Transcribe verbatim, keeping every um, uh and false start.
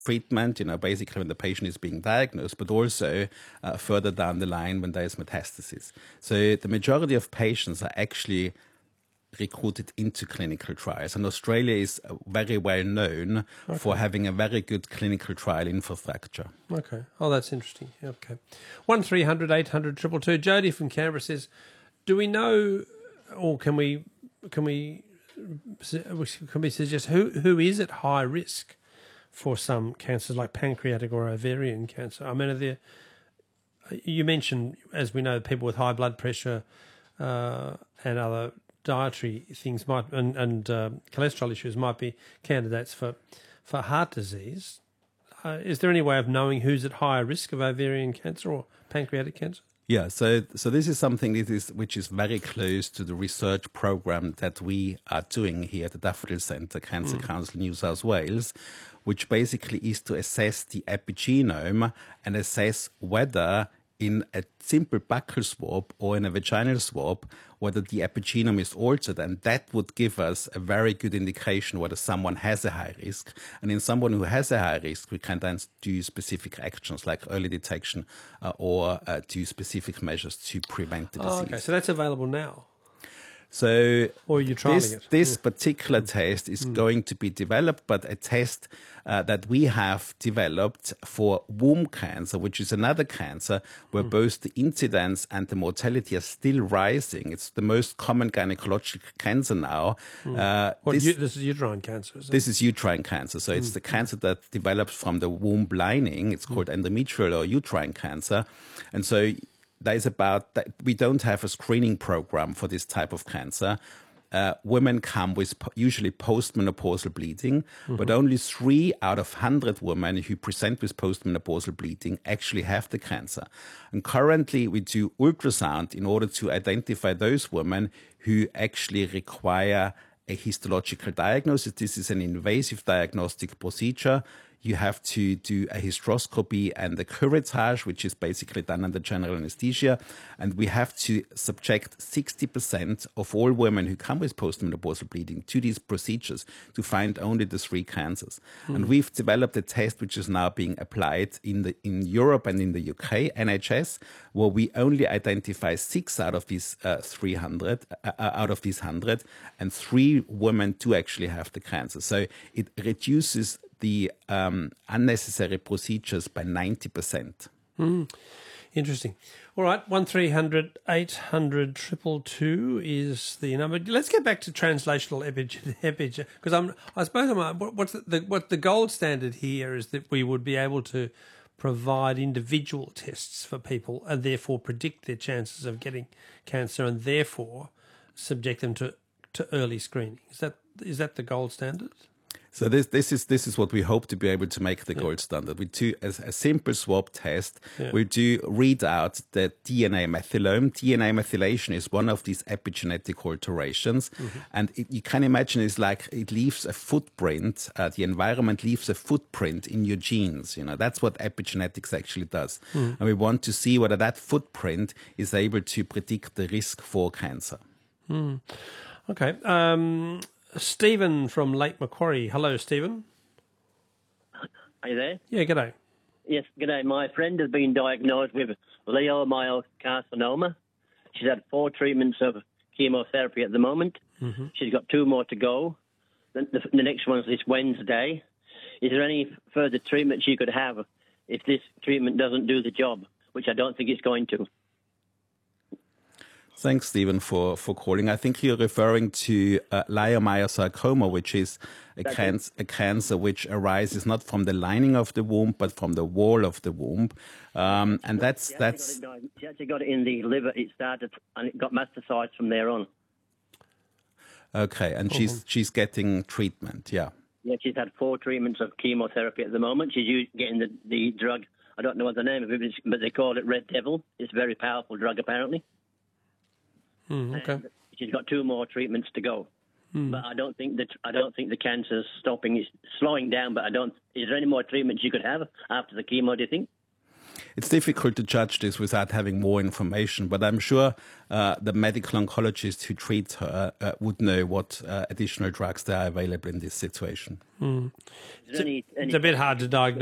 treatment, you know, basically when the patient is being diagnosed, but also uh, further down the line when there is metastasis. So the majority of patients are actually recruited into clinical trials. And Australia is very well known okay. for having a very good clinical trial infrastructure. Okay. Oh, that's interesting. Okay. one three hundred eight hundred two two two. Jody from Canberra says, do we know, or can we can we, can we suggest who, who is at high risk for some cancers like pancreatic or ovarian cancer? I mean, are there, you mentioned, as we know, people with high blood pressure uh, and other dietary things might and, and uh, cholesterol issues might be candidates for, for heart disease. Uh, is there any way of knowing who's at higher risk of ovarian cancer or pancreatic cancer? Yeah, so so this is something that is which is very close to the research program that we are doing here at the Daffodil Centre Cancer mm. Council New South Wales, which basically is to assess the epigenome and assess whether in a simple buccal swab or in a vaginal swab, whether the epigenome is altered, and that would give us a very good indication whether someone has a high risk. And in someone who has a high risk, we can then do specific actions like early detection uh, or uh, do specific measures to prevent the disease. Oh, okay, so that's available now. So or are you trialing this, it? this mm. particular test is mm. going to be developed, but a test uh, that we have developed for womb cancer, which is another cancer where mm. both the incidence and the mortality are still rising. It's the most common gynecological cancer now. Mm. Uh, what, this, this is uterine cancer, is it? This is uterine cancer. So mm. it's the cancer that develops from the womb lining. It's called mm. endometrial or uterine cancer. And so that is about that we don't have a screening program for this type of cancer. Uh, women come with po- usually postmenopausal bleeding, mm-hmm. but only three out of one hundred women who present with postmenopausal bleeding actually have the cancer. And currently we do ultrasound in order to identify those women who actually require a histological diagnosis. This is an invasive diagnostic procedure. You have to do a hysteroscopy and a curettage, which is basically done under general anesthesia. And we have to subject sixty percent of all women who come with postmenopausal bleeding to these procedures to find only the three cancers. Mm. And we've developed a test which is now being applied in the in Europe and in the U K, N H S, where we only identify six out of these uh, three hundred, uh, out of these one hundred, and three women do actually have the cancer. So it reduces the um, unnecessary procedures by ninety percent. Mm. Interesting. All right, one three hundred eight hundred two two two is the number. Let's get back to translational epigenetics, because I'm. I suppose I'm. What's the, the what the gold standard here is that we would be able to provide individual tests for people and therefore predict their chances of getting cancer and therefore subject them to, to early screening. Is that is that the gold standard? So this this is this is what we hope to be able to make the yeah. gold standard. We do a, a simple swab test. Yeah. We do read out the D N A methylome. D N A methylation is one of these epigenetic alterations, mm-hmm. and it, you can imagine it's like it leaves a footprint. Uh, the environment leaves a footprint in your genes. You know, that's what epigenetics actually does, mm-hmm. and we want to see whether that footprint is able to predict the risk for cancer. Mm. Okay. Um, Stephen from Lake Macquarie. Hello, Stephen. Are you there? Yeah, g'day. Yes, g'day. My friend has been diagnosed with leiomyosarcoma. She's had four treatments of chemotherapy at the moment. Mm-hmm. She's got two more to go. The, the, the next one's this Wednesday. Is there any further treatment she could have if this treatment doesn't do the job, which I don't think it's going to? Thanks, Stephen, for, for calling. I think you're referring to uh, leiomyosarcoma, which is a, can- a cancer which arises not from the lining of the womb, but from the wall of the womb. Um, and that's... She that's. Got it, she actually got it in the liver. It started, and it got metastasized from there on. Okay, and mm-hmm. she's she's getting treatment, yeah. Yeah, she's had four treatments of chemotherapy at the moment. She's getting the, the drug, I don't know what the name of it is, but they call it Red Devil. It's a very powerful drug, apparently. Mm, okay. And she's got two more treatments to go, mm. but I don't think that I don't think the cancer's stopping. It's slowing down, but I don't. Is there any more treatments you could have after the chemo? Do you think? it's difficult to judge this without having more information, but I'm sure uh, the medical oncologist who treats her uh, would know what uh, additional drugs there are available in this situation. Mm. Is there any- any- It's a bit hard to diagnose.